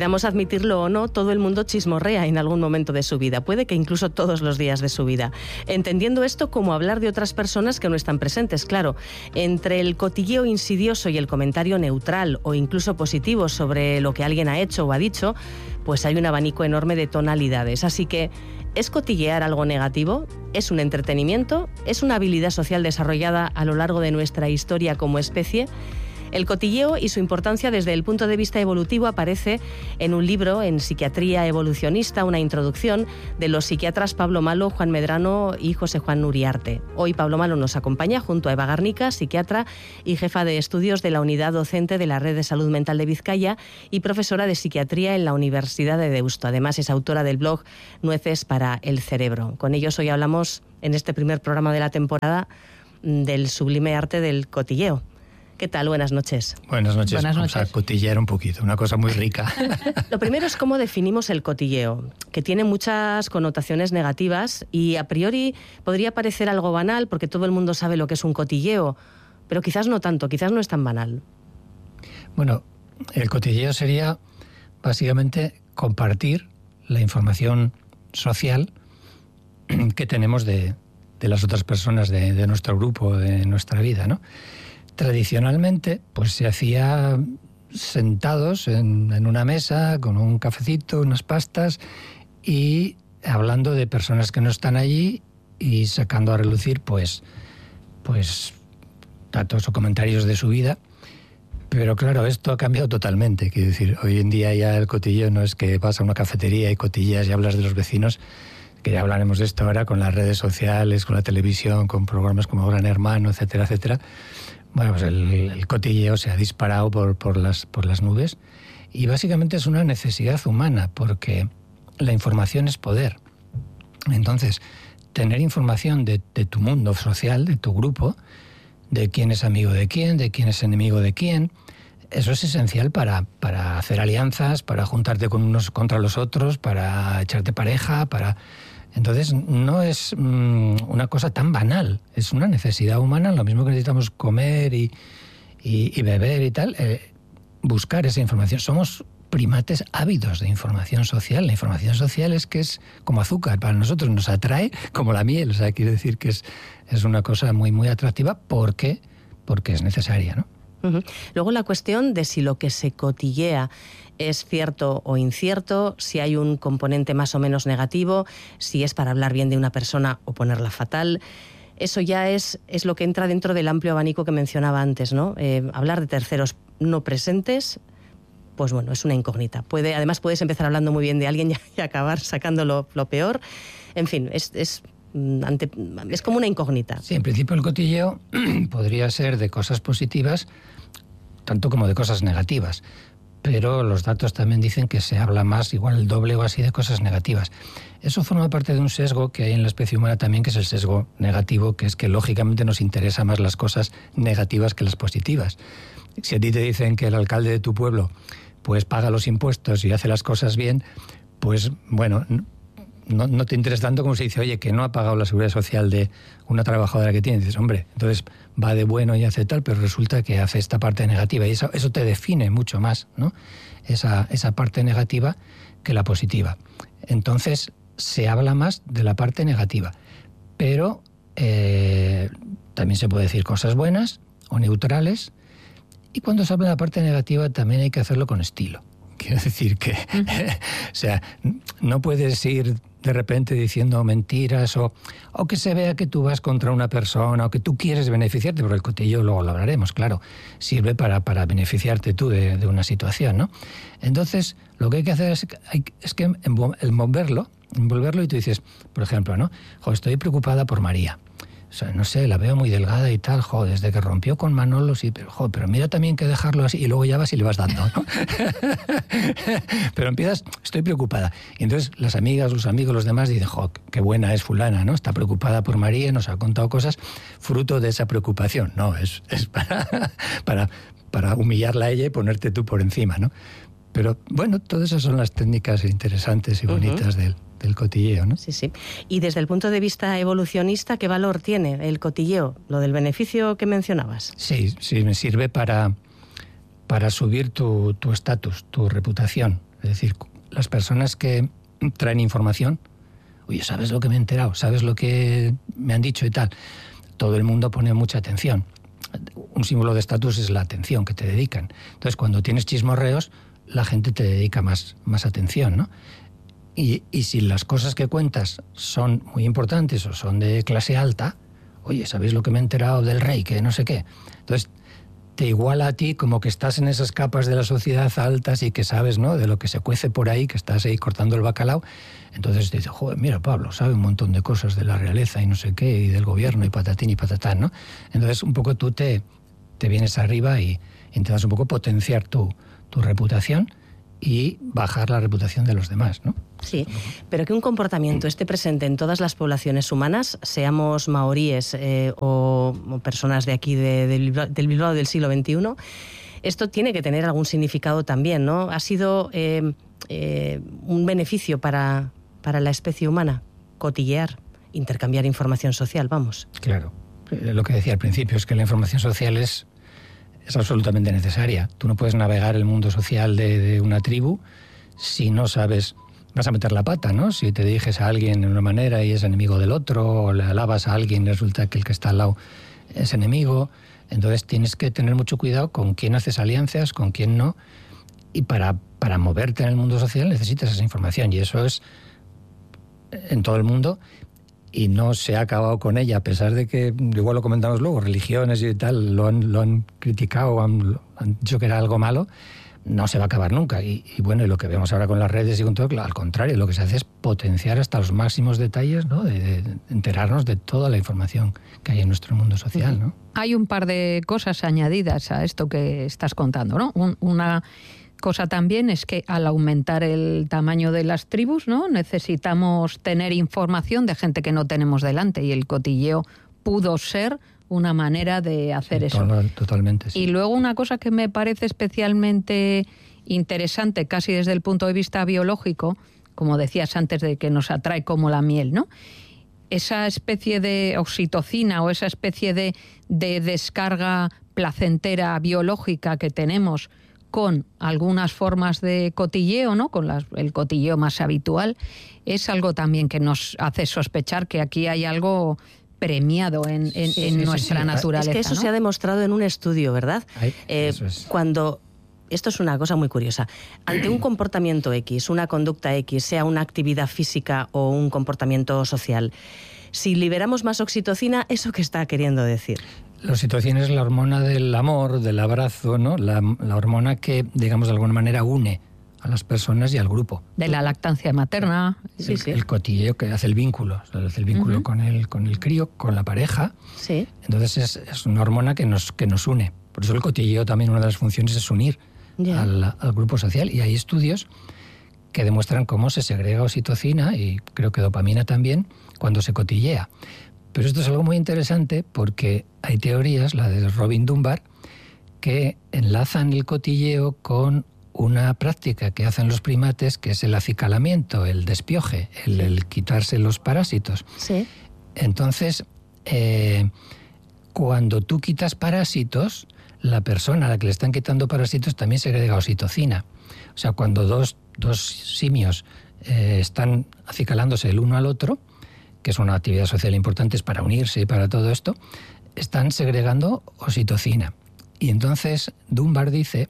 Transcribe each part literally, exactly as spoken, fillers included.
Queramos admitirlo o no, todo el mundo chismorrea en algún momento de su vida, puede que incluso todos los días de su vida. Entendiendo esto como hablar de otras personas que no están presentes, claro. Entre el cotilleo insidioso y el comentario neutral o incluso positivo sobre lo que alguien ha hecho o ha dicho, pues hay un abanico enorme de tonalidades. Así que, ¿es cotillear algo negativo? ¿Es un entretenimiento? ¿Es una habilidad social desarrollada a lo largo de nuestra historia como especie? El cotilleo y su importancia desde el punto de vista evolutivo aparece en un libro, en Psiquiatría Evolucionista, una introducción de los psiquiatras Pablo Malo, Juan Medrano y José Juan Uriarte. Hoy Pablo Malo nos acompaña junto a Eva Garnica, psiquiatra y jefa de estudios de la unidad docente de la Red de Salud Mental de Vizcaya y profesora de psiquiatría en la Universidad de Deusto. Además es autora del blog Nueces para el Cerebro. Con ellos hoy hablamos en este primer programa de la temporada del sublime arte del cotilleo. ¿Qué tal? Buenas noches. Buenas noches. Buenas Vamos noches. a cotillear un poquito, una cosa muy rica. Lo primero es cómo definimos el cotilleo, que tiene muchas connotaciones negativas y a priori podría parecer algo banal porque todo el mundo sabe lo que es un cotilleo, pero quizás no tanto, quizás no es tan banal. Bueno, el cotilleo sería básicamente compartir la información social que tenemos de, de las otras personas de, de nuestro grupo, de nuestra vida, ¿no? Tradicionalmente, pues se hacía sentados en, en una mesa con un cafecito, unas pastas y hablando de personas que no están allí y sacando a relucir, pues, pues datos o comentarios de su vida. Pero claro, esto ha cambiado totalmente. Quiero decir, hoy en día ya el cotilleo no es que vas a una cafetería y cotilleas y hablas de los vecinos, que ya hablaremos de esto ahora con las redes sociales, con la televisión, con programas como Gran Hermano, etcétera, etcétera. Bueno, pues el, el cotilleo se ha disparado por, por, las, por las nubes y básicamente es una necesidad humana porque la información es poder. Entonces, tener información de, de tu mundo social, de tu grupo, de quién es amigo de quién, de quién es enemigo de quién, eso es esencial para, para hacer alianzas, para juntarte con unos contra los otros, para echarte pareja, para... Entonces, no es mmm, una cosa tan banal, es una necesidad humana, lo mismo que necesitamos comer y, y, y beber y tal, eh, buscar esa información. Somos primates ávidos de información social. La información social es que es como azúcar, para nosotros nos atrae como la miel, o sea, quiere decir que es, es una cosa muy, muy atractiva porque, porque es necesaria, ¿no? Uh-huh. Luego la cuestión de si lo que se cotillea es cierto o incierto, si hay un componente más o menos negativo, si es para hablar bien de una persona o ponerla fatal. Eso ya es, es lo que entra dentro del amplio abanico que mencionaba antes, ¿no? Eh, hablar de terceros no presentes, pues bueno, es una incógnita. Puede, además puedes empezar hablando muy bien de alguien y, y acabar sacando lo, lo peor. En fin, es... es Ante, es como una incógnita. Sí, en principio el cotilleo podría ser de cosas positivas tanto como de cosas negativas, pero los datos también dicen que se habla más, igual el doble o así, de cosas negativas. Eso forma parte de un sesgo que hay en la especie humana también, que es el sesgo negativo, que es que lógicamente nos interesan más las cosas negativas que las positivas. Si a ti te dicen que el alcalde de tu pueblo pues paga los impuestos y hace las cosas bien, pues bueno... No, no te interesa tanto como se dice, oye, que no ha pagado la seguridad social de una trabajadora que tiene. Dices, hombre, entonces va de bueno y hace tal, pero resulta que hace esta parte negativa. Y eso, eso te define mucho más, ¿no? Esa, esa parte negativa que la positiva. Entonces, se habla más de la parte negativa. Pero eh, también se puede decir cosas buenas o neutrales. Y cuando se habla de la parte negativa, también hay que hacerlo con estilo. Quiero decir que, uh-huh. o sea, no puedes ir de repente diciendo mentiras o, o que se vea que tú vas contra una persona o que tú quieres beneficiarte, porque el cotilleo luego lo hablaremos, claro, sirve para, para beneficiarte tú de, de una situación, ¿no? Entonces, lo que hay que hacer es, hay, es que envolverlo, envolverlo y tú dices, por ejemplo, ¿no? Jo, estoy preocupada por María. O sea, no sé, la veo muy delgada y tal, jo, desde que rompió con Manolo, sí, pero, jo, pero mira también que dejarlo así, y luego ya vas y le vas dando, ¿no? Pero empiezas, estoy preocupada. Y entonces las amigas, los amigos, los demás dicen, jo, qué buena es fulana, ¿no? Está preocupada por María, nos ha contado cosas fruto de esa preocupación. No, es, es para, para, para humillarla a ella y ponerte tú por encima, ¿no? Pero bueno, todas esas son las técnicas interesantes y bonitas uh-huh. del, del cotilleo, ¿no? Sí, sí. Y desde el punto de vista evolucionista, ¿qué valor tiene el cotilleo? Lo del beneficio que mencionabas. Sí, sí, me sirve para, para subir tu estatus, tu, tu reputación. Es decir, las personas que traen información, oye, ¿sabes lo que me he enterado? ¿Sabes lo que me han dicho y tal? Todo el mundo pone mucha atención. Un símbolo de estatus es la atención que te dedican. Entonces, cuando tienes chismorreos, la gente te dedica más, más atención, ¿no? Y, y si las cosas que cuentas son muy importantes o son de clase alta, oye, ¿sabéis lo que me he enterado del rey? Que no sé qué. Entonces, te iguala a ti como que estás en esas capas de la sociedad altas y que sabes, ¿no?, de lo que se cuece por ahí, que estás ahí cortando el bacalao. Entonces te dices, joder, mira, Pablo, sabe un montón de cosas de la realeza y no sé qué, y del gobierno y patatín y patatán, ¿no? Entonces un poco tú te, te vienes arriba y intentas un poco potenciar tu, tu reputación y bajar la reputación de los demás, ¿no? Sí, pero que un comportamiento esté presente en todas las poblaciones humanas, seamos maoríes eh, o, o personas de aquí, de, de, del Bilbao del siglo veintiuno, esto tiene que tener algún significado también, ¿no? Ha sido eh, eh, un beneficio para, para la especie humana, cotillear, intercambiar información social, vamos. Claro, lo que decía al principio es que la información social es... es absolutamente necesaria. Tú no puedes navegar el mundo social de, de una tribu si no sabes, vas a meter la pata, ¿no? Si te diriges a alguien de una manera y es enemigo del otro, o le alabas a alguien y resulta que el que está al lado es enemigo. Entonces tienes que tener mucho cuidado con quién haces alianzas, con quién no. Y para, para moverte en el mundo social necesitas esa información. Y eso es en todo el mundo. Y no se ha acabado con ella, a pesar de que, igual lo comentamos luego, religiones y tal lo han, lo han criticado, han, han dicho que era algo malo, no se va a acabar nunca. Y, y bueno, y lo que vemos ahora con las redes y con todo, al contrario, lo que se hace es potenciar hasta los máximos detalles, ¿no?, de, de enterarnos de toda la información que hay en nuestro mundo social, ¿no? Hay un par de cosas añadidas a esto que estás contando, ¿no? Un, una... cosa también es que al aumentar el tamaño de las tribus, ¿no?, necesitamos tener información de gente que no tenemos delante, y el cotilleo pudo ser una manera de hacer eso. Totalmente, sí. Y luego una cosa que me parece especialmente interesante, casi desde el punto de vista biológico, como decías antes, de que nos atrae como la miel, ¿no? Esa especie de oxitocina o esa especie de, de descarga placentera biológica que tenemos con algunas formas de cotilleo, ¿no?, con las, el cotilleo más habitual, es algo también que nos hace sospechar que aquí hay algo premiado en, en, sí, en sí, nuestra sí, sí. naturaleza. Es que eso, ¿no?, se ha demostrado en un estudio, ¿verdad? Ay, eh, eso es. Cuando... Esto es una cosa muy curiosa. Ante un comportamiento X, una conducta X, sea una actividad física o un comportamiento social, si liberamos más oxitocina, ¿eso qué está queriendo decir? La oxitocina es la hormona del amor, del abrazo, ¿no? La, la hormona que, digamos, de alguna manera une a las personas y al grupo. De la lactancia materna. Sí, el, sí. el cotilleo que hace el vínculo, o sea, hace el vínculo uh-huh. con el con el crío, con la pareja. Sí. Entonces es, es una hormona que nos que nos une. Por eso el cotilleo también, una de las funciones es unir yeah. al, al grupo social. Y hay estudios que demuestran cómo se segrega oxitocina y creo que dopamina también cuando se cotillea. Pero esto es algo muy interesante porque hay teorías, la de Robin Dunbar, que enlazan el cotilleo con una práctica que hacen los primates, que es el acicalamiento, el despioje, el, sí. el quitarse los parásitos. Sí. Entonces, eh, cuando tú quitas parásitos, la persona a la que le están quitando parásitos también segrega oxitocina. O sea, cuando dos, dos simios eh, están acicalándose el uno al otro, que es una actividad social importante para unirse y para todo esto, están segregando oxitocina. Y entonces Dunbar dice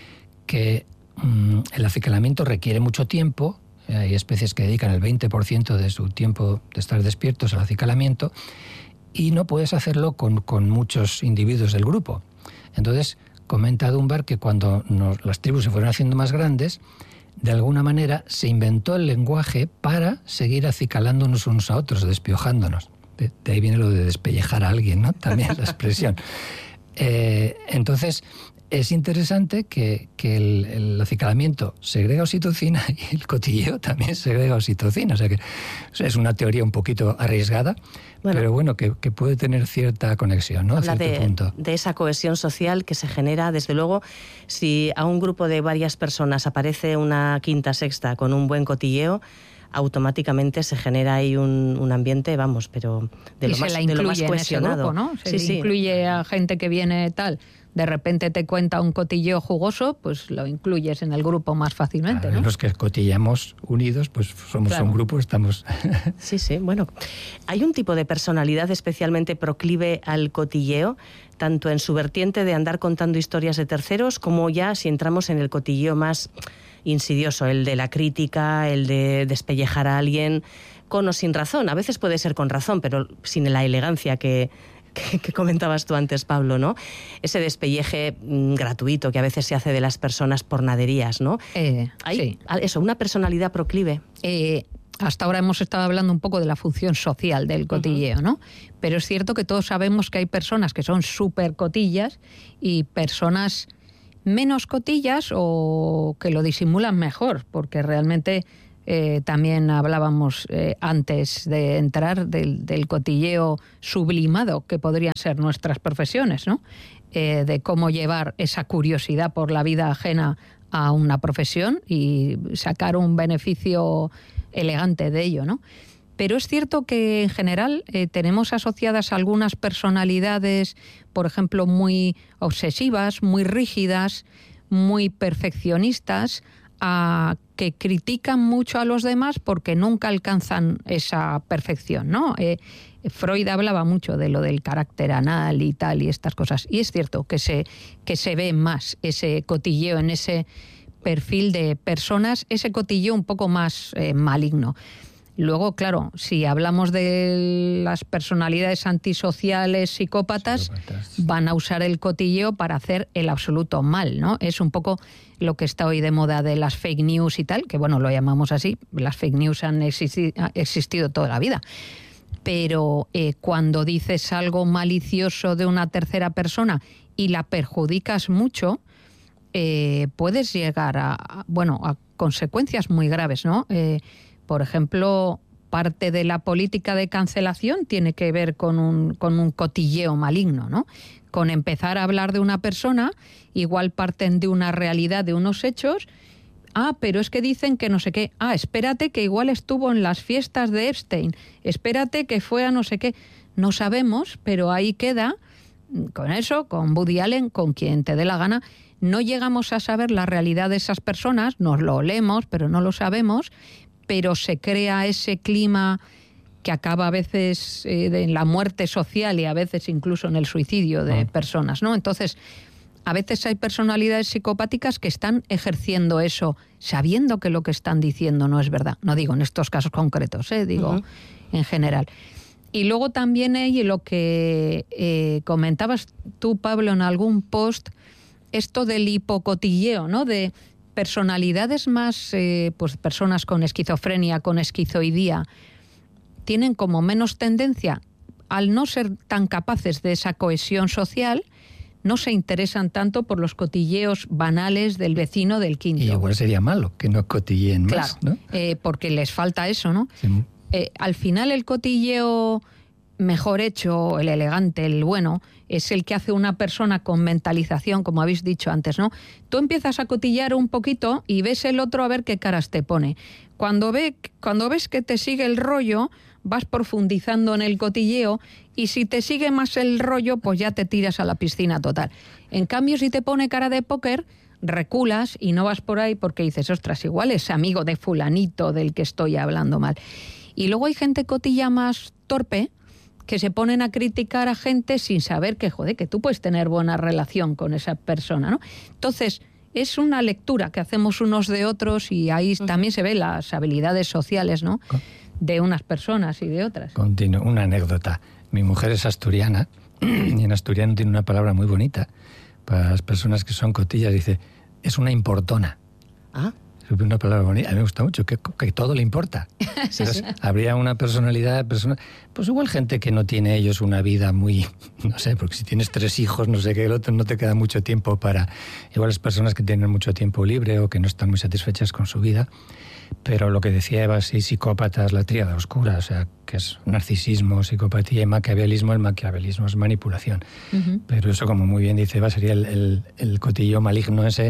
que mmm, el acicalamiento requiere mucho tiempo. Hay especies que dedican el veinte por ciento de su tiempo de estar despiertos al acicalamiento y no puedes hacerlo con, con muchos individuos del grupo. Entonces comenta Dunbar que cuando nos, las tribus se fueron haciendo más grandes, de alguna manera se inventó el lenguaje para seguir acicalándonos unos a otros, despiojándonos. De, de ahí viene lo de despellejar a alguien, ¿no? También la expresión. Eh, entonces, es interesante que, que el, el acicalamiento segrega oxitocina y el cotilleo también segrega oxitocina. O sea que o sea, es una teoría un poquito arriesgada, bueno, pero bueno, que, que puede tener cierta conexión, ¿no? Habla a cierto de, punto. de esa cohesión social que se genera, desde luego, si a un grupo de varias personas aparece una quinta, sexta con un buen cotilleo, automáticamente se genera ahí un, un ambiente, vamos, pero de y lo, se más, la de lo más incluye en ese cohesionado. grupo, ¿no? Se sí, sí. incluye a gente que viene tal de repente te cuenta un cotilleo jugoso, pues lo incluyes en el grupo más fácilmente, ¿no? ¿no? Los que cotillamos unidos, pues somos claro. un grupo, estamos... Sí, sí, bueno. ¿Hay un tipo de personalidad especialmente proclive al cotilleo, tanto en su vertiente de andar contando historias de terceros, como ya si entramos en el cotilleo más insidioso, el de la crítica, el de despellejar a alguien con o sin razón? A veces puede ser con razón, pero sin la elegancia que, que, que comentabas tú antes, Pablo, ¿no? Ese despelleje mmm, gratuito que a veces se hace de las personas por naderías, ¿no? Eh, ¿Hay sí. eso, una personalidad proclive? Eh, hasta ahora hemos estado hablando un poco de la función social del cotilleo, ¿no? Pero es cierto que todos sabemos que hay personas que son súper cotillas y personas menos cotillas o que lo disimulan mejor, porque realmente eh, también hablábamos eh, antes de entrar del, del cotilleo sublimado que podrían ser nuestras profesiones, ¿no? Eh, de cómo llevar esa curiosidad por la vida ajena a una profesión y sacar un beneficio elegante de ello, ¿no? Pero es cierto que en general eh, tenemos asociadas algunas personalidades, por ejemplo, muy obsesivas, muy rígidas, muy perfeccionistas, a, que critican mucho a los demás porque nunca alcanzan esa perfección, ¿no? Eh, Freud hablaba mucho de lo del carácter anal y tal y estas cosas. Y es cierto que se, que se ve más ese cotilleo en ese perfil de personas, ese cotilleo un poco más eh, maligno. Luego, claro, si hablamos de las personalidades antisociales, psicópatas, psicópatas, van a usar el cotilleo para hacer el absoluto mal, ¿no? Es un poco lo que está hoy de moda de las fake news y tal, que bueno, lo llamamos así, las fake news han existi- ha existido toda la vida. Pero eh, cuando dices algo malicioso de una tercera persona y la perjudicas mucho, eh, puedes llegar a, a, bueno, a consecuencias muy graves, ¿no? Eh, Por ejemplo, parte de la política de cancelación tiene que ver con un, con un cotilleo maligno, ¿no? Con empezar a hablar de una persona, igual parten de una realidad, de unos hechos. Ah, pero es que dicen que no sé qué. Ah, espérate que igual estuvo en las fiestas de Epstein. Espérate que fue a no sé qué. No sabemos, pero ahí queda, con eso, con Woody Allen, con quien te dé la gana. No llegamos a saber la realidad de esas personas, nos lo olemos, pero no lo sabemos, pero se crea ese clima que acaba a veces eh, en la muerte social y a veces incluso en el suicidio de oh. personas, ¿no? Entonces, a veces hay personalidades psicopáticas que están ejerciendo eso, sabiendo que lo que están diciendo no es verdad. No digo en estos casos concretos, ¿eh? Digo uh-huh. en general. Y luego también hay lo que eh, comentabas tú, Pablo, en algún post, esto del hipocotilleo, ¿no? De personalidades más, eh, pues personas con esquizofrenia, con esquizoidía, tienen como menos tendencia, al no ser tan capaces de esa cohesión social, no se interesan tanto por los cotilleos banales del vecino del quinto. Y igual sería malo que no cotilleen más, claro, ¿no? Eh, porque les falta eso, ¿no? Sí. Eh, al final el cotilleo mejor hecho, el elegante, el bueno, es el que hace una persona con mentalización, como habéis dicho antes, ¿no? Tú empiezas a cotillar un poquito y ves el otro a ver qué caras te pone. Cuando, ve, cuando ves que te sigue el rollo, vas profundizando en el cotilleo y si te sigue más el rollo, pues ya te tiras a la piscina total. En cambio, si te pone cara de póker, reculas y no vas por ahí porque dices, ostras, igual es amigo de fulanito del que estoy hablando mal. Y luego hay gente cotilla más torpe, que se ponen a criticar a gente sin saber que, joder, que tú puedes tener buena relación con esa persona, ¿no? Entonces, es una lectura que hacemos unos de otros y ahí uh-huh. también se ven las habilidades sociales, ¿no? De unas personas y de otras. Continuo, una anécdota. Mi mujer es asturiana y en asturiano tiene una palabra muy bonita para las personas que son cotillas. Dice, es una importona. Ah. Una palabra bonita, a mí me gusta mucho, que, que todo le importa. sí, sí. Habría una personalidad, persona, pues igual gente que no tiene ellos una vida muy, no sé, porque si tienes tres hijos, no sé qué, el otro no te queda mucho tiempo para, igual es personas que tienen mucho tiempo libre o que no están muy satisfechas con su vida, pero lo que decía Eva, si psicópatas, la tríada oscura, o sea, que es narcisismo, psicopatía y maquiavelismo, el maquiavelismo es manipulación. Uh-huh. Pero eso, como muy bien dice Eva, sería el, el, el cotillo maligno ese,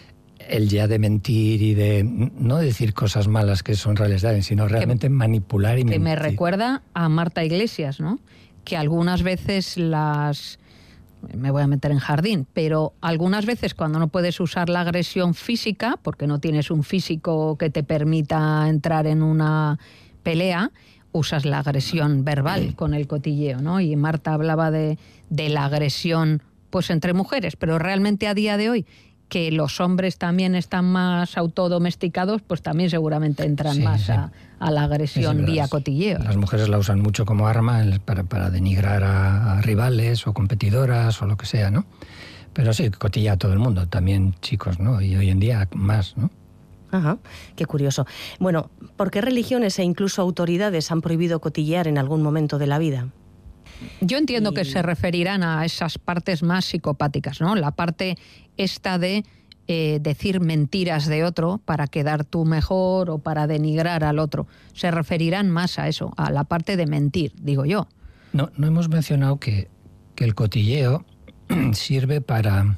el ya de mentir y de no decir cosas malas que son reales, sino realmente que, manipular y que mentir. Que me recuerda a Marta Iglesias, ¿no? Que algunas veces las me voy a meter en jardín, pero algunas veces cuando no puedes usar la agresión física, porque no tienes un físico que te permita entrar en una pelea, usas la agresión verbal con el cotilleo, ¿no? Y Marta hablaba de, de la agresión pues entre mujeres, pero realmente a día de hoy que los hombres también están más autodomesticados, pues también seguramente entran sí, más sí. A, a la agresión sí, sí, vía las, cotilleo. Las mujeres la usan mucho como arma para, para denigrar a, a rivales o competidoras o lo que sea, ¿no? Pero sí, cotilla a todo el mundo, también chicos, ¿no? Y hoy en día más, ¿no? Ajá, qué curioso. Bueno, ¿por qué religiones e incluso autoridades han prohibido cotillear en algún momento de la vida? Yo entiendo y... que se referirán a esas partes más psicopáticas, ¿no? La parte esta de eh, decir mentiras de otro para quedar tú mejor o para denigrar al otro. Se referirán más a eso, a la parte de mentir, digo yo. No, no hemos mencionado que, que el cotilleo sirve para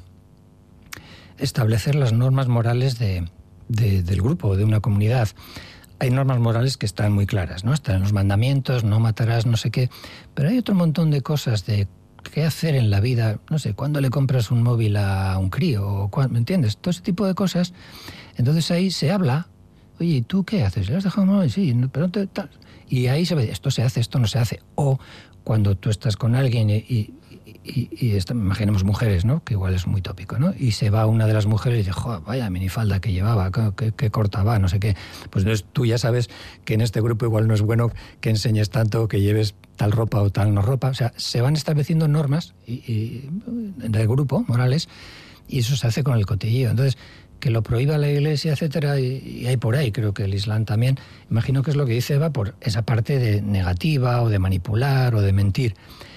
establecer las normas morales de, de, del grupo, de una comunidad. Hay normas morales que están muy claras, ¿no? Están los mandamientos, no matarás, no sé qué, pero hay otro montón de cosas de qué hacer en la vida, no sé, cuándo le compras un móvil a un crío, o ¿me entiendes? Todo ese tipo de cosas. Entonces ahí se habla, oye, ¿y tú qué haces? ¿Le has dejado un móvil? Sí, pero no te... Y ahí se ve, esto se hace, esto no se hace. O cuando tú estás con alguien y... y Y, y esto, imaginemos mujeres, ¿no? Que igual es muy tópico, ¿no? Y se va una de las mujeres y dice, jo, vaya minifalda que llevaba, qué, qué corta va, no sé qué. Pues entonces tú ya sabes que en este grupo igual no es bueno que enseñes tanto, que lleves tal ropa o tal no ropa. O sea, se van estableciendo normas y, y, del grupo, morales, y eso se hace con el cotilleo. Entonces, que lo prohíba la Iglesia, etcétera, y, y hay por ahí, creo que el Islam también, imagino que es lo que dice Eva, por esa parte de negativa o de manipular o de mentir.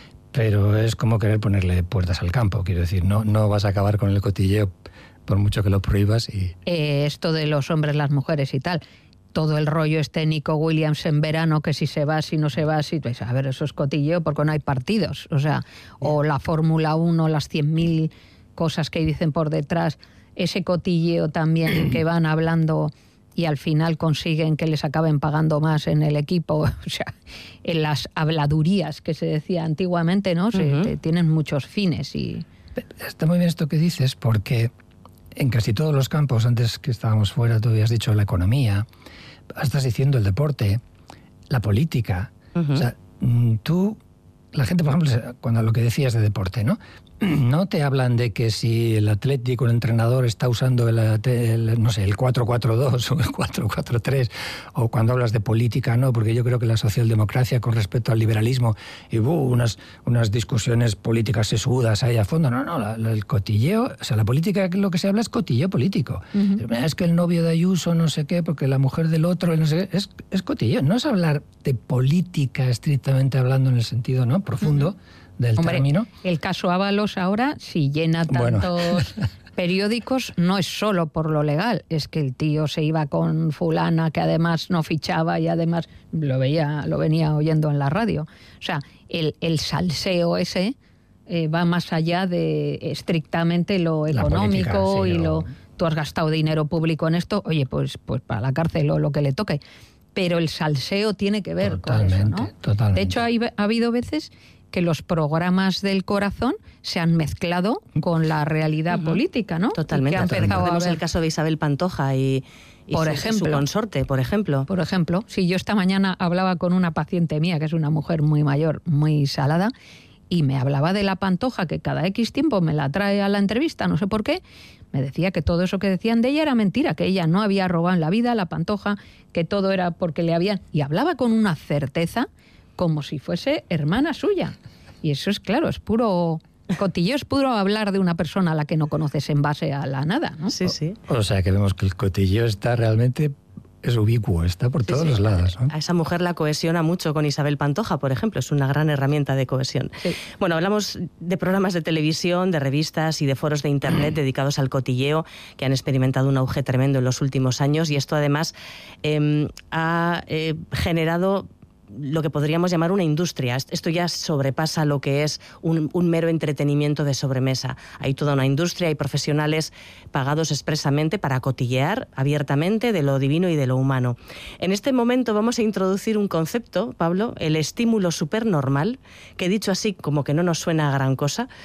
Pero es como querer ponerle puertas al campo, quiero decir, no, no vas a acabar con el cotilleo por mucho que lo prohíbas. Y... Eh, esto de los hombres, las mujeres y tal, todo el rollo este Nico Williams en verano, que si se va, si no se va, si... Pues, a ver, eso es cotilleo porque no hay partidos, o sea, o la Fórmula uno, las cien mil cosas que dicen por detrás, ese cotilleo también que van hablando... y al final consiguen que les acaben pagando más en el equipo, o sea, en las habladurías que se decía antiguamente, ¿no? Se, uh-huh. te, tienen muchos fines y... Está muy bien esto que dices, porque en casi todos los campos, antes que estábamos fuera, tú habías dicho la economía, estás diciendo el deporte, la política, uh-huh. o sea, tú... La gente, por ejemplo, cuando lo que decías de deporte, ¿no? No te hablan de que si el Atlético, el entrenador está usando el, el, no sé, el cuatro cuatro dos o el cuatro cuatro tres, o cuando hablas de política, no, porque yo creo que la socialdemocracia con respecto al liberalismo, y hubo uh, unas, unas discusiones políticas sesudas ahí a fondo, no, no, la, la, el cotilleo, o sea, la política, lo que se habla es cotilleo político. Uh-huh. Es que el novio de Ayuso no sé qué, porque la mujer del otro, no sé qué, es, es cotilleo, no es hablar de política estrictamente hablando en el sentido, ¿no?, profundo, uh-huh. del Hombre, término. El caso Ábalos ahora, si llena tantos bueno. periódicos, no es solo por lo legal, es que el tío se iba con fulana que además no fichaba y además lo veía, lo venía oyendo en la radio. O sea, el, el salseo ese eh, va más allá de estrictamente lo económico política, sí, y lo... lo... Tú has gastado dinero público en esto, oye, pues, pues para la cárcel o lo que le toque. Pero el salseo tiene que ver totalmente, con eso, ¿no? Totalmente. De hecho, hay, ha habido veces que los programas del corazón se han mezclado con la realidad uh-huh. política, ¿no? Totalmente. Recordemos el caso de Isabel Pantoja y, y, por su, ejemplo, su consorte, por ejemplo. Por ejemplo, si yo esta mañana hablaba con una paciente mía, que es una mujer muy mayor, muy salada, y me hablaba de la Pantoja, que cada X tiempo me la trae a la entrevista, no sé por qué, me decía que todo eso que decían de ella era mentira, que ella no había robado en la vida, la Pantoja, que todo era porque le habían... Y hablaba con una certeza como si fuese hermana suya. Y eso es claro, es puro cotilleo, es puro hablar de una persona a la que no conoces en base a la nada, ¿no? Sí, sí. O, o sea, que vemos que el cotilleo está realmente... es ubicuo, está por sí, todos sí. los lados, ¿no? A esa mujer la cohesiona mucho con Isabel Pantoja, por ejemplo, es una gran herramienta de cohesión. Sí. Bueno, hablamos de programas de televisión, de revistas y de foros de internet dedicados al cotilleo, que han experimentado un auge tremendo en los últimos años, y esto además eh, ha eh, generado lo que podríamos llamar una industria. Esto ya sobrepasa lo que es un, un mero entretenimiento de sobremesa. Hay toda una industria, hay profesionales pagados expresamente para cotillear abiertamente de lo divino y de lo humano. En este momento vamos a introducir un concepto, Pablo, el estímulo supernormal, que dicho así como que no nos suena a gran cosa,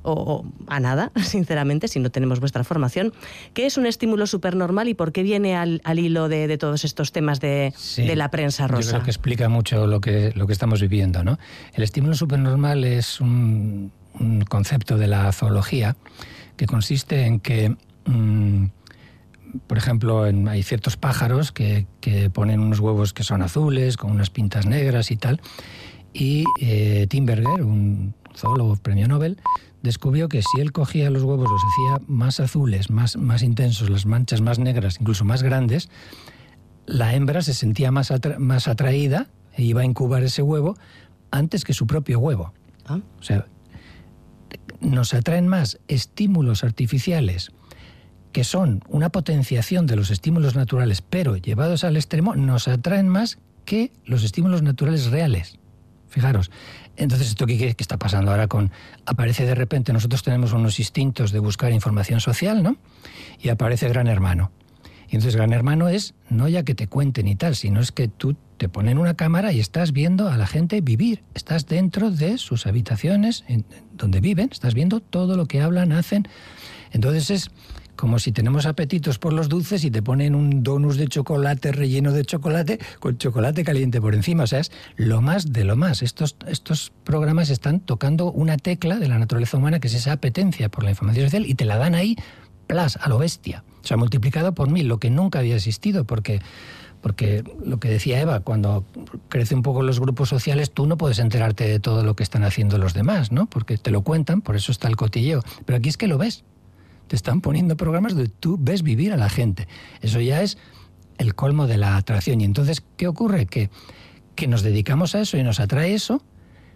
o, o a nada, sinceramente, si no tenemos vuestra formación. ¿Qué es un estímulo supernormal y por qué viene al, al hilo de, de todos estos temas de, sí, de la prensa rosa? Yo creo que explica mucho lo que, lo que estamos viviendo, ¿no? El estímulo supernormal es un, un concepto de la zoología que consiste en que, mmm, por ejemplo, en, hay ciertos pájaros que, que ponen unos huevos que son azules, con unas pintas negras y tal, y eh, Timberger, un zoólogo premio Nobel, descubrió que si él cogía los huevos, los hacía más azules, más, más intensos, las manchas más negras, incluso más grandes, la hembra se sentía más, atra- más atraída e iba a incubar ese huevo antes que su propio huevo. ¿Ah? O sea, nos atraen más estímulos artificiales que son una potenciación de los estímulos naturales, pero llevados al extremo, nos atraen más que los estímulos naturales reales. Fijaros. Entonces, ¿esto qué, qué está pasando ahora con...? Aparece de repente, nosotros tenemos unos instintos de buscar información social, ¿no? Y aparece Gran Hermano. Y entonces Gran Hermano es, no ya que te cuenten y tal, sino es que tú te ponen una cámara y estás viendo a la gente vivir. Estás dentro de sus habitaciones, en, donde viven, estás viendo todo lo que hablan, hacen. Entonces es como si tenemos apetitos por los dulces y te ponen un donus de chocolate relleno de chocolate con chocolate caliente por encima. O sea, es lo más de lo más. Estos, estos programas están tocando una tecla de la naturaleza humana, que es esa apetencia por la información social, y te la dan ahí, plas, a lo bestia. O sea, multiplicado por mil, lo que nunca había existido, porque... Porque lo que decía Eva, cuando crecen un poco los grupos sociales, tú no puedes enterarte de todo lo que están haciendo los demás, ¿no? Porque te lo cuentan, por eso está el cotilleo. Pero aquí es que lo ves. Te están poniendo programas donde tú ves vivir a la gente. Eso ya es el colmo de la atracción. Y entonces, ¿qué ocurre? Que, que nos dedicamos a eso y nos atrae eso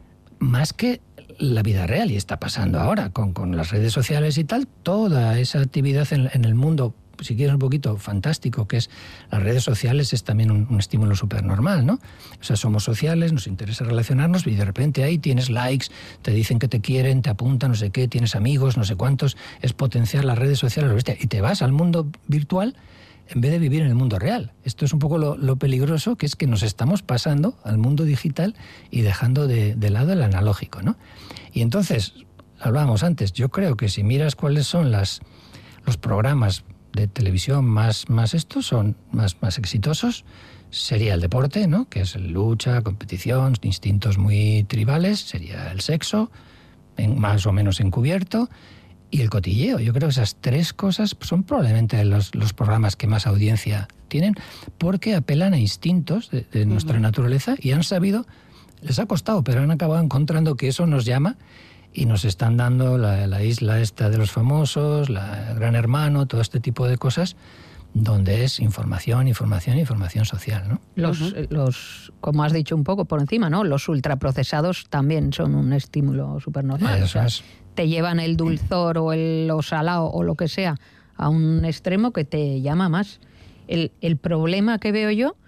más que la vida real. Y está pasando ahora con, con las redes sociales y tal. Toda esa actividad en, en el mundo, si quieres un poquito fantástico, que es las redes sociales, es también un, un estímulo supernormal, ¿no? O sea, somos sociales, nos interesa relacionarnos y de repente ahí tienes likes, te dicen que te quieren, te apuntan, no sé qué, tienes amigos, no sé cuántos, es potenciar las redes sociales, bestia, y te vas al mundo virtual en vez de vivir en el mundo real. Esto es un poco lo, lo peligroso, que es que nos estamos pasando al mundo digital y dejando de, de lado el analógico, ¿no? Y entonces, hablábamos antes, yo creo que si miras cuáles son las, los programas de televisión más, más estos, son más, más exitosos, sería el deporte, ¿no? Que es lucha, competición, instintos muy tribales, sería el sexo, en, más o menos encubierto, y el cotilleo. Yo creo que esas tres cosas son probablemente los, los programas que más audiencia tienen, porque apelan a instintos de, de nuestra uh-huh. naturaleza, y han sabido, les ha costado, pero han acabado encontrando que eso nos llama. Y nos están dando la, la isla esta de los famosos, la Gran Hermano, todo este tipo de cosas, donde es información, información, información social, ¿no? Los, uh-huh. los, como has dicho un poco por encima, ¿no? Los ultraprocesados también son un estímulo supernormal. Eso es. Te llevan el dulzor o el o salado o lo que sea a un extremo que te llama más. El, el problema que veo yo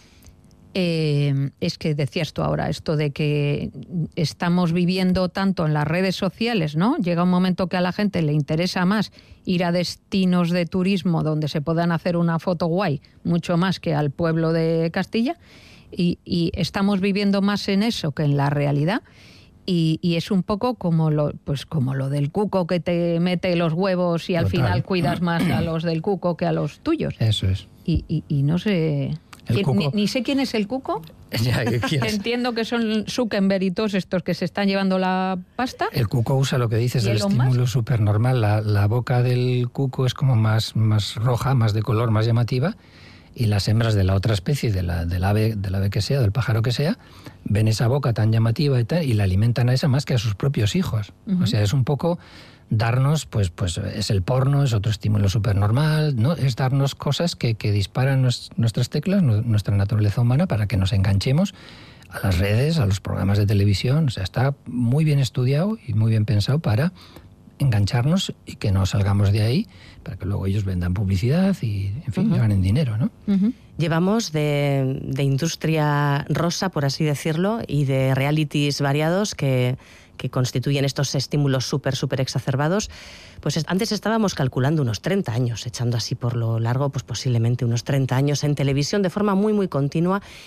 Eh, es que decías tú ahora esto de que estamos viviendo tanto en las redes sociales, ¿no? Llega un momento que a la gente le interesa más ir a destinos de turismo donde se puedan hacer una foto guay, mucho más que al pueblo de Castilla, y, y estamos viviendo más en eso que en la realidad. Y, y es un poco como lo, pues como lo del cuco que te mete los huevos y al Total. Final cuidas más a los del cuco que a los tuyos. Eso es. Y, y, y no sé... Ni, ni sé quién es el cuco. Ya, Entiendo que son Zuckerberg y todos estos que se están llevando la pasta. El cuco usa lo que dices del estímulo supernormal. La, la boca del cuco es como más, más roja, más de color, más llamativa. Y las hembras de la otra especie, de la, del ave, del ave que sea, del pájaro que sea, ven esa boca tan llamativa y tal, y la alimentan a esa más que a sus propios hijos. Uh-huh. O sea, es un poco darnos, pues, pues es el porno, es otro estímulo supernormal, ¿no? Es darnos cosas que, que disparan nos, nuestras teclas, nuestra naturaleza humana, para que nos enganchemos a las redes, a los programas de televisión. O sea, está muy bien estudiado y muy bien pensado para engancharnos y que no salgamos de ahí, para que luego ellos vendan publicidad y, en fin, uh-huh. ganen dinero, ¿no? Uh-huh. Llevamos de, de industria rosa, por así decirlo, y de realities variados que, que constituyen estos estímulos súper, súper exacerbados. Pues antes estábamos calculando unos treinta años, echando así por lo largo, pues posiblemente unos treinta años en televisión de forma muy, muy continua.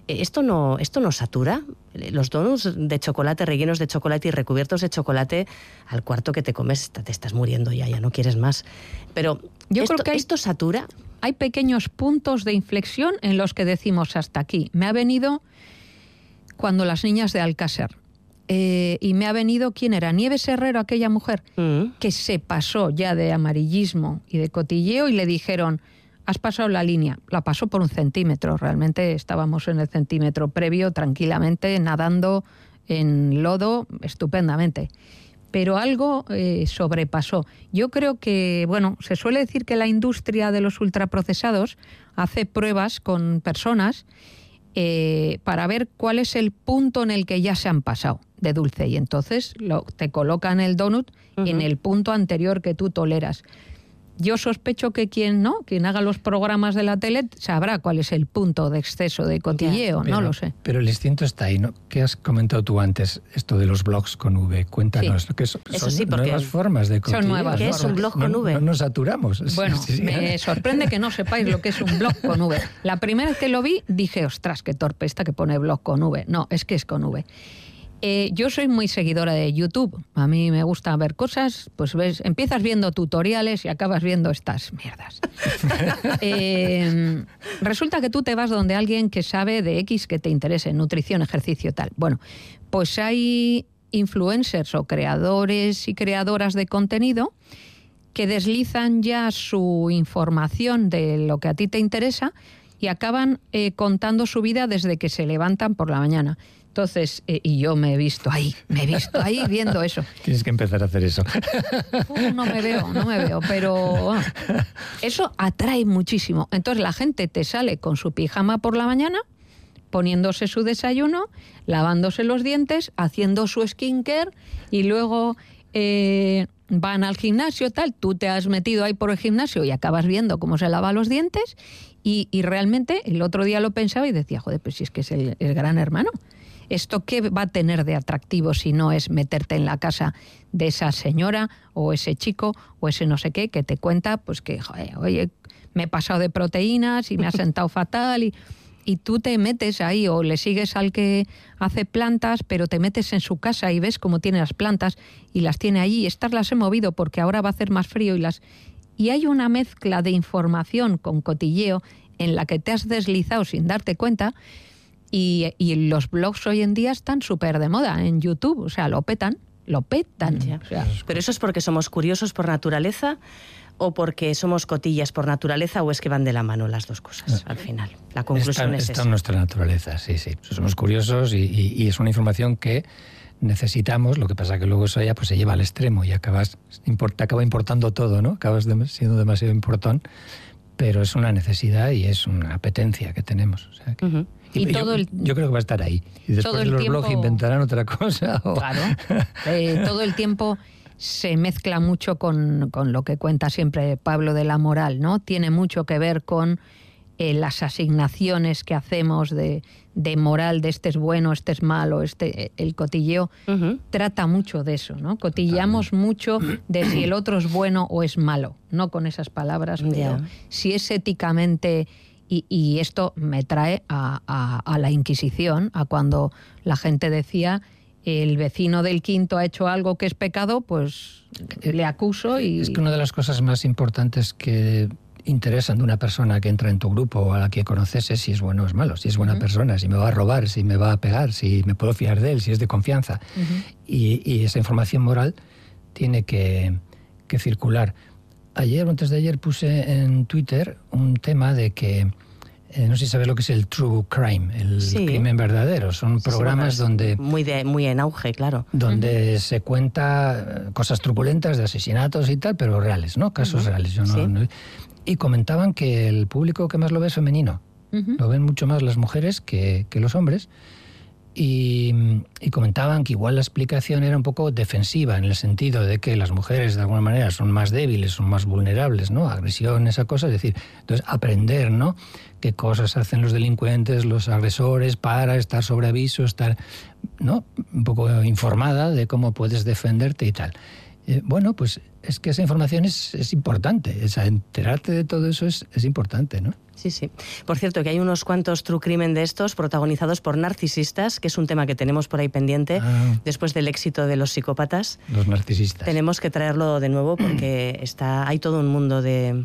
¿Esto no, esto no satura? Los donuts de chocolate, rellenos de chocolate y recubiertos de chocolate, al cuarto que te comes te estás muriendo ya, ya no quieres más. Pero yo esto, creo que hay, ¿esto satura? Hay pequeños puntos de inflexión en los que decimos hasta aquí. Me ha venido cuando las niñas de Alcácer. Eh, y me ha venido, ¿quién era? Nieves Herrero, aquella mujer, mm. que se pasó ya de amarillismo y de cotilleo y le dijeron, has pasado la línea. La pasó por un centímetro, realmente estábamos en el centímetro previo tranquilamente, nadando en lodo estupendamente. Pero algo eh, sobrepasó. Yo creo que, bueno, se suele decir que la industria de los ultraprocesados hace pruebas con personas eh, para ver cuál es el punto en el que ya se han pasado de dulce, y entonces lo, te colocan el donut uh-huh. en el punto anterior que tú toleras. Yo sospecho que quien no, quien haga los programas de la tele sabrá cuál es el punto de exceso de cotilleo, pero, no lo sé. Pero el instinto está ahí, ¿no? ¿Qué has comentado tú antes? Esto de los blogs con V. Cuéntanos, sí. que son, Eso son sí, porque nuevas formas de cotilleo. Son nuevas ¿Qué es un blog con no, V? No, no nos saturamos. Bueno, sí, sí. me sorprende que no sepáis lo que es un blog con V. La primera vez que lo vi dije, ostras, qué torpe esta que pone blog con V. No, es que es con V. Eh, yo soy muy seguidora de YouTube. A mí me gusta ver cosas, pues ves, empiezas viendo tutoriales y acabas viendo estas mierdas. eh, resulta que tú te vas donde alguien que sabe de X que te interese, nutrición, ejercicio, tal. Bueno, pues hay influencers o creadores y creadoras de contenido que deslizan ya su información de lo que a ti te interesa y acaban eh, contando su vida desde que se levantan por la mañana. Entonces, eh, y yo me he visto ahí, me he visto ahí viendo eso. Tienes que empezar a hacer eso. Uh, no me veo, no me veo, pero bueno, eso atrae muchísimo. Entonces la gente te sale con su pijama por la mañana, poniéndose su desayuno, lavándose los dientes, haciendo su skincare y luego eh, van al gimnasio, tal. Tú te has metido ahí por el gimnasio y acabas viendo cómo se lava los dientes y, y realmente el otro día lo pensaba y decía, joder, pues si es que es el, el gran hermano. ¿Esto qué va a tener de atractivo si no es meterte en la casa de esa señora o ese chico o ese no sé qué que te cuenta pues que, joder, oye, me he pasado de proteínas y me ha sentado fatal y, y tú te metes ahí o le sigues al que hace plantas, pero te metes en su casa y ves cómo tiene las plantas y las tiene allí y estas las he movido porque ahora va a hacer más frío y las... Y hay una mezcla de información con cotilleo en la que te has deslizado sin darte cuenta. Y, y los blogs hoy en día están súper de moda en YouTube, o sea, lo petan, lo petan. O sea. ¿Pero eso es porque somos curiosos por naturaleza o porque somos cotillas por naturaleza o es que van de la mano las dos cosas al final? La conclusión está, es esa. Está esa. en nuestra naturaleza, sí, sí. Somos curiosos y, y, y es una información que necesitamos, lo que pasa que luego eso ya pues se lleva al extremo y acabas, te acaba importando todo, ¿no? Acabas de, siendo demasiado importante, pero es una necesidad y es una apetencia que tenemos. O sea que... Uh-huh. Y, y todo yo, el, yo creo que va a estar ahí. Y después de los tiempo, blogs inventarán otra cosa. O... Claro. Eh, todo el tiempo se mezcla mucho con, con lo que cuenta siempre Pablo de la moral, ¿no? Tiene mucho que ver con eh, las asignaciones que hacemos de, de moral, de este es bueno, este es malo, este el cotilleo. Uh-huh. Trata mucho de eso, ¿no? Cotilleamos mucho de si el otro es bueno o es malo. No con esas palabras, pero yeah. si es éticamente... Y, y esto me trae a, a, a la Inquisición, a cuando la gente decía el vecino del quinto ha hecho algo que es pecado, pues le acuso y... Es que una de las cosas más importantes que interesan de una persona que entra en tu grupo o a la que conoces es si es bueno o es malo, si es buena uh-huh. persona, si me va a robar, si me va a pegar, si me puedo fiar de él, si es de confianza. Uh-huh. Y, y esa información moral tiene que, que circular. Ayer o antes de ayer puse en Twitter un tema de que, eh, no sé si sabes lo que es el true crime, el sí. crimen verdadero. Son programas sí, donde... Muy, de, muy en auge, claro. Donde uh-huh. se cuenta cosas truculentas de asesinatos y tal, pero reales, ¿no? Casos uh-huh. reales. Yo no, ¿Sí? no, y comentaban que el público que más lo ve es femenino. Uh-huh. Lo ven mucho más las mujeres que, que los hombres. Y, y comentaban que igual la explicación era un poco defensiva, en el sentido de que las mujeres de alguna manera son más débiles, son más vulnerables, ¿no? Agresión, esa cosa, es decir, entonces aprender, ¿no? Qué cosas hacen los delincuentes, los agresores, para estar sobre aviso, estar, ¿no? Un poco informada de cómo puedes defenderte y tal. Eh, bueno, pues es que esa información es, es importante, esa, enterarte de todo eso es, es importante, ¿no? Sí, sí. Por cierto, que hay unos cuantos true crimen de estos protagonizados por narcisistas, que es un tema que tenemos por ahí pendiente, ah, después del éxito de los psicópatas. Los narcisistas. Tenemos que traerlo de nuevo porque está, hay todo un mundo de,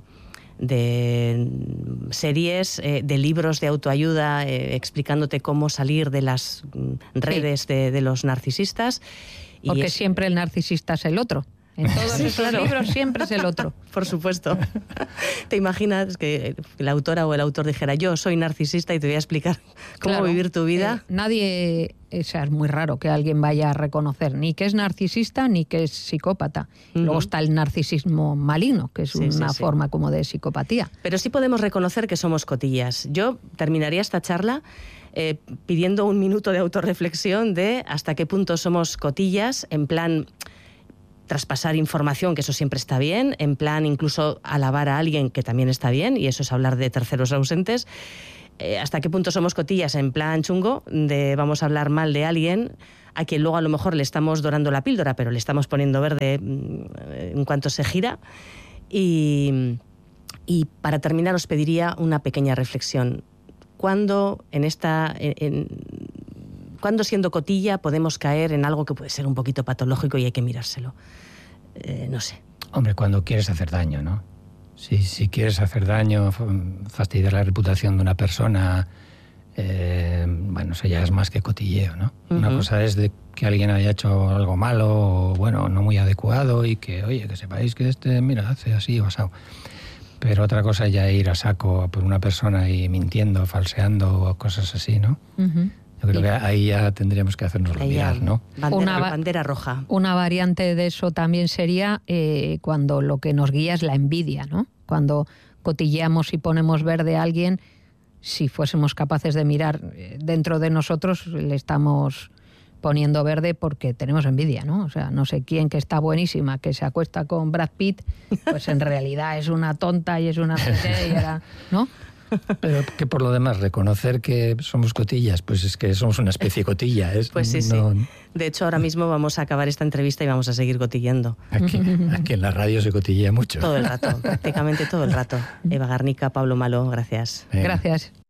de series, eh, de libros de autoayuda, eh, explicándote cómo salir de las redes sí. de, de los narcisistas. Y porque es... siempre el narcisista es el otro. En todos sí, esos claro. libros siempre es el otro. Por supuesto. ¿Te imaginas que la autora o el autor dijera, yo soy narcisista y te voy a explicar cómo claro, vivir tu vida? Eh, nadie, o sea, es muy raro que alguien vaya a reconocer ni que es narcisista ni que es psicópata. Uh-huh. Luego está el narcisismo maligno, que es sí, una sí, forma sí. como de psicopatía. Pero sí podemos reconocer que somos cotillas. Yo terminaría esta charla eh, pidiendo un minuto de autorreflexión de hasta qué punto somos cotillas, en plan... traspasar información, que eso siempre está bien, en plan incluso alabar a alguien, que también está bien, y eso es hablar de terceros ausentes. Eh, ¿Hasta qué punto somos cotillas en plan chungo, de vamos a hablar mal de alguien, a quien luego a lo mejor le estamos dorando la píldora, pero le estamos poniendo verde en cuanto se gira? Y, y para terminar os pediría una pequeña reflexión. ¿Cuándo en esta... En, en, ¿Cuándo siendo cotilla podemos caer en algo que puede ser un poquito patológico y hay que mirárselo? Eh, no sé. Hombre, cuando quieres hacer daño, ¿no? Si, si quieres hacer daño, fastidiar la reputación de una persona, eh, bueno, eso ya es más que cotilleo, ¿no? Uh-huh. Una cosa es de que alguien haya hecho algo malo o, bueno, no muy adecuado y que, oye, que sepáis que este, mira, hace así o asado. Pero otra cosa es ya ir a saco por una persona y mintiendo, falseando o cosas así, ¿no? Uh-huh. Yo creo sí. que ahí ya tendríamos que hacernos mirar, ¿no? Bandera, una bandera roja. Una variante de eso también sería eh, cuando lo que nos guía es la envidia, ¿no? Cuando cotilleamos y ponemos verde a alguien, si fuésemos capaces de mirar dentro de nosotros, le estamos poniendo verde porque tenemos envidia, ¿no? O sea, no sé quién que está buenísima, que se acuesta con Brad Pitt, pues en realidad es una tonta y es una... ¿no? Pero que por lo demás, reconocer que somos cotillas, pues es que somos una especie cotilla. Es, pues sí, no... sí. De hecho, ahora mismo vamos a acabar esta entrevista y vamos a seguir cotillando. Aquí, aquí en la radio se cotilla mucho. Todo el rato, prácticamente todo el rato. Eva Garnica, Pablo Malo, gracias. Venga. Gracias.